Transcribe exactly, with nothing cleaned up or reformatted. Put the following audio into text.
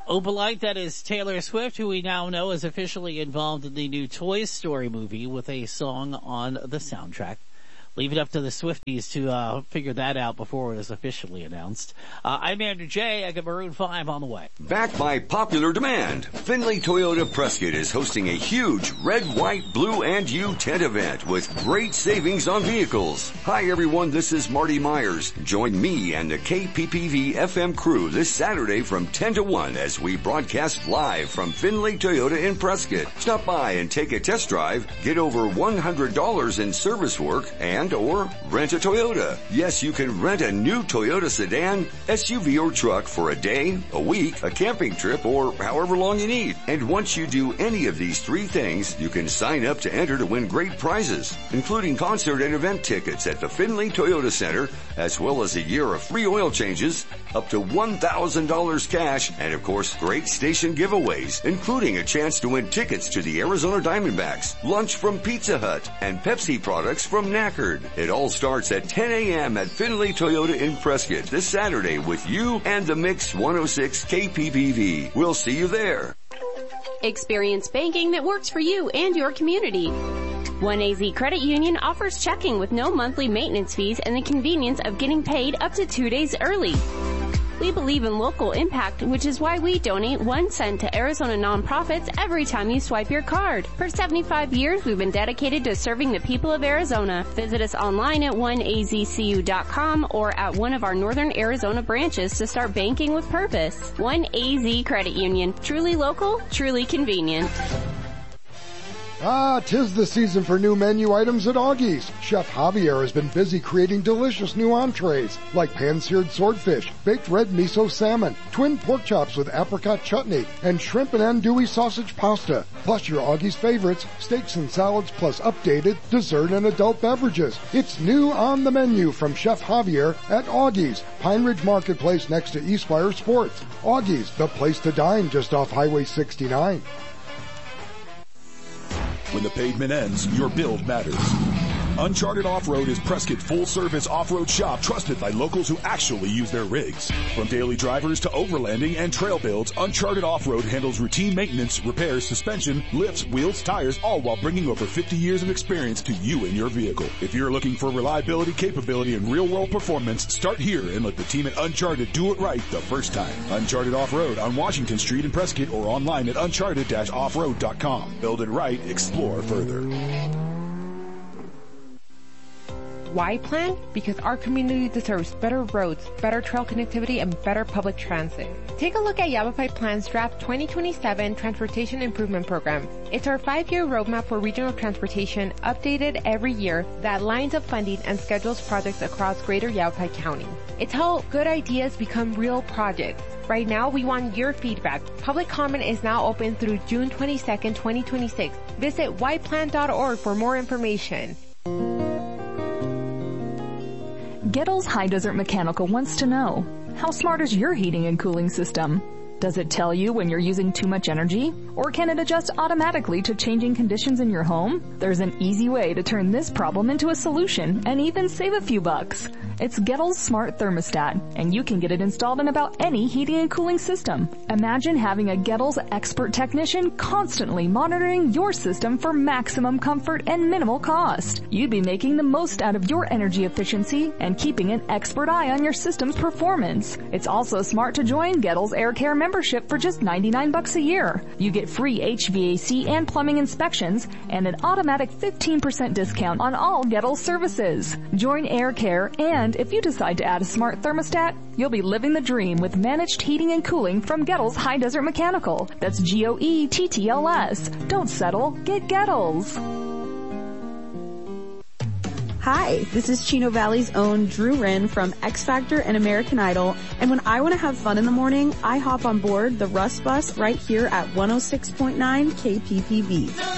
Opalite, that is Taylor Swift, who we now know is officially involved in the new Toy Story movie with a song on the soundtrack. Leave it up to the Swifties to uh figure that out before it is officially announced. Uh, I'm Andrew J. I got Maroon five on the way. Backed by popular demand, Findlay Toyota Prescott is hosting a huge red, white, blue, and you tent event with great savings on vehicles. Hi everyone, this is Marty Myers. Join me and the K P P V F M crew this Saturday from ten to one as we broadcast live from Findlay Toyota in Prescott. Stop by and take a test drive, get over one hundred dollars in service work, and or rent a Toyota. Yes, you can rent a new Toyota sedan, S U V or truck for a day, a week, a camping trip, or however long you need. And once you do any of these three things, you can sign up to enter to win great prizes, including concert and event tickets at the Findlay Toyota Center, as well as a year of free oil changes, up to one thousand dollars cash, and of course, great station giveaways, including a chance to win tickets to the Arizona Diamondbacks, lunch from Pizza Hut, and Pepsi products from Knackered. It all starts at ten a.m. at Findlay Toyota in Prescott this Saturday with you and the Mix one oh six K P P V. We'll see you there. Experience banking that works for you and your community. one A Z Credit Union offers checking with no monthly maintenance fees and the convenience of getting paid up to two days early. We believe in local impact, which is why we donate one cent to Arizona nonprofits every time you swipe your card. For seventy-five years, we've been dedicated to serving the people of Arizona. Visit us online at one A Z C U dot com or at one of our Northern Arizona branches to start banking with purpose. one A Z Credit Union. Truly local, truly convenient. Ah, 'tis the season for new menu items at Augie's. Chef Javier has been busy creating delicious new entrees, like pan-seared swordfish, baked red miso salmon, twin pork chops with apricot chutney, and shrimp and andouille sausage pasta. Plus your Augie's favorites, steaks and salads, plus updated dessert and adult beverages. It's new on the menu from Chef Javier at Augie's, Pine Ridge Marketplace next to Eastfire Sports. Augie's, the place to dine just off Highway sixty-nine. When the pavement ends, your build matters. Uncharted Off-Road is Prescott full-service off-road shop trusted by locals who actually use their rigs. From daily drivers to overlanding and trail builds, Uncharted Off-Road handles routine maintenance, repairs, suspension, lifts, wheels, tires, all while bringing over fifty years of experience to you and your vehicle. If you're looking for reliability, capability, and real-world performance, start here and let the team at Uncharted do it right the first time. Uncharted Off-Road on Washington Street in Prescott or online at uncharted dash off road dot com. Build it right, explore further. Why plan? Because our community deserves better roads, better trail connectivity, and better public transit. Take a look at Yavapai Plan's Draft twenty twenty-seven Transportation Improvement Program. It's our five-year roadmap for regional transportation, updated every year, that lines up funding and schedules projects across greater Yavapai County. It's how good ideas become real projects. Right now, we want your feedback. Public comment is now open through June twenty-second, twenty twenty-six. Visit y plan dot org for more information. Gettles High Desert Mechanical wants to know, how smart is your heating and cooling system? Does it tell you when you're using too much energy? Or can it adjust automatically to changing conditions in your home? There's an easy way to turn this problem into a solution and even save a few bucks. It's Gettles Smart Thermostat, and you can get it installed in about any heating and cooling system. Imagine having a Gettles expert technician constantly monitoring your system for maximum comfort and minimal cost. You'd be making the most out of your energy efficiency and keeping an expert eye on your system's performance. It's also smart to join Gettles Air Care membership for just ninety-nine bucks a year. You get free H V A C and plumbing inspections and an automatic fifteen percent discount on all Gettles services. Join Air Care, and if you decide to add a smart thermostat, you'll be living the dream with managed heating and cooling from Gettles High Desert Mechanical. That's G O E T T L S. Don't settle. Get Gettles. Hi, this is Chino Valley's own Drew Wren from X Factor and American Idol, and when I want to have fun in the morning, I hop on board the Russ Bus right here at one oh six point nine K P P V.